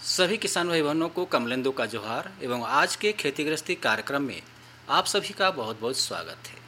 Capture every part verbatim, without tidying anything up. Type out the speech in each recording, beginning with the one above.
सभी किसान भाई बहनों को कमलेंदु का जोहार एवं आज के खेती गृहस्थी कार्यक्रम में आप सभी का बहुत बहुत स्वागत है।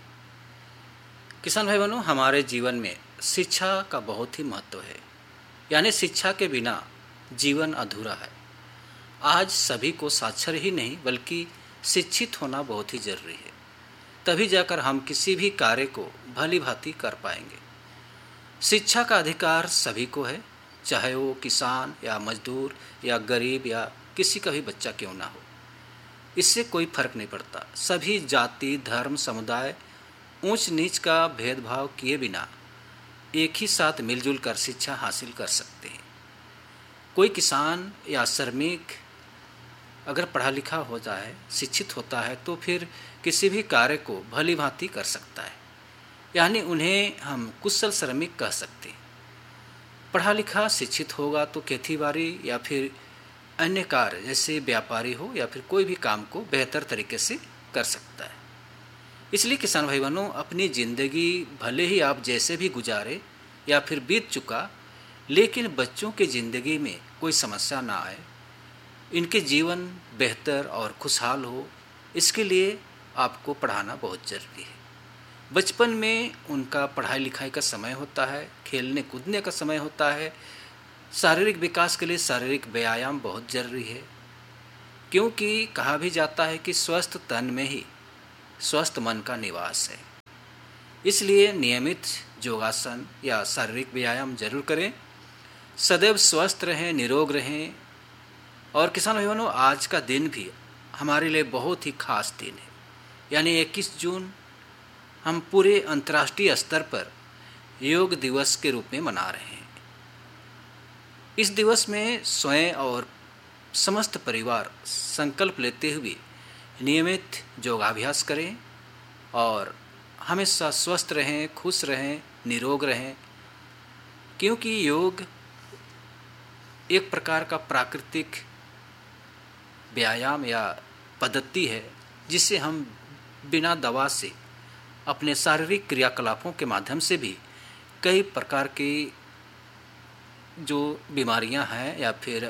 किसान भाई बहनों, हमारे जीवन में शिक्षा का बहुत ही महत्व है, यानी शिक्षा के बिना जीवन अधूरा है। आज सभी को साक्षर ही नहीं बल्कि शिक्षित होना बहुत ही जरूरी है, तभी जाकर हम किसी भी कार्य को भली भांति कर पाएंगे। शिक्षा का अधिकार सभी को है, चाहे वो किसान या मजदूर या गरीब या किसी का भी बच्चा क्यों ना हो, इससे कोई फर्क नहीं पड़ता। सभी जाति, धर्म, समुदाय, ऊंच नीच का भेदभाव किए बिना एक ही साथ मिलजुल कर शिक्षा हासिल कर सकते हैं। कोई किसान या श्रमिक अगर पढ़ा लिखा हो जाए, शिक्षित होता है, तो फिर किसी भी कार्य को भली भांति कर सकता है, यानी उन्हें हम कुशल श्रमिक कह सकते हैं। पढ़ा लिखा शिक्षित होगा तो खेतीबाड़ी या फिर अन्य कार्य जैसे व्यापारी हो या फिर कोई भी काम को बेहतर तरीके से कर सकता है। इसलिए किसान भाई बहनों, अपनी ज़िंदगी भले ही आप जैसे भी गुजारे या फिर बीत चुका, लेकिन बच्चों की ज़िंदगी में कोई समस्या ना आए, इनके जीवन बेहतर और खुशहाल हो, इसके लिए आपको पढ़ाना बहुत ज़रूरी है। बचपन में उनका पढ़ाई लिखाई का समय होता है, खेलने कूदने का समय होता है। शारीरिक विकास के लिए शारीरिक व्यायाम बहुत ज़रूरी है, क्योंकि कहा भी जाता है कि स्वस्थ तन में ही स्वस्थ मन का निवास है। इसलिए नियमित योगासन या शारीरिक व्यायाम जरूर करें, सदैव स्वस्थ रहें, निरोग रहें। और किसान भाई बहनों, आज का दिन भी हमारे लिए बहुत ही खास दिन है, यानी इक्कीस जून हम पूरे अंतर्राष्ट्रीय स्तर पर योग दिवस के रूप में मना रहे हैं। इस दिवस में स्वयं और समस्त परिवार संकल्प लेते हुए नियमित योगाभ्यास करें और हमेशा स्वस्थ रहें, खुश रहें, निरोग रहें, क्योंकि योग एक प्रकार का प्राकृतिक व्यायाम या पद्धति है, जिससे हम बिना दवा से अपने शारीरिक क्रियाकलापों के माध्यम से भी कई प्रकार की जो बीमारियां हैं या फिर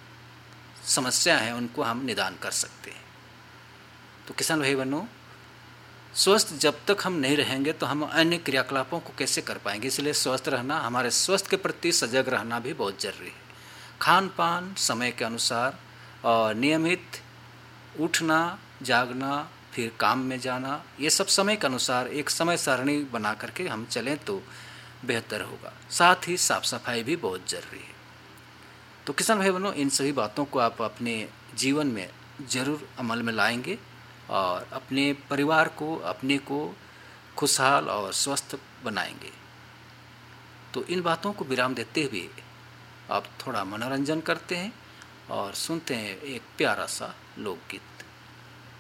समस्या हैं, उनको हम निदान कर सकते हैं। तो किसान भाई बहनों, स्वस्थ जब तक हम नहीं रहेंगे तो हम अन्य क्रियाकलापों को कैसे कर पाएंगे। इसलिए स्वस्थ रहना, हमारे स्वास्थ्य के प्रति सजग रहना भी बहुत ज़रूरी है। खान पान समय के अनुसार और नियमित उठना, जागना, फिर काम में जाना, ये सब समय के अनुसार एक समय सारणी बना करके हम चलें तो बेहतर होगा। साथ ही साफ सफाई भी बहुत ज़रूरी है। तो किसान भाई बहनों, इन सभी बातों को आप अपने जीवन में ज़रूर अमल में लाएंगे और अपने परिवार को, अपने को खुशहाल और स्वस्थ बनाएंगे। तो इन बातों को विराम देते हुए आप थोड़ा मनोरंजन करते हैं और सुनते हैं एक प्यारा सा लोकगीत।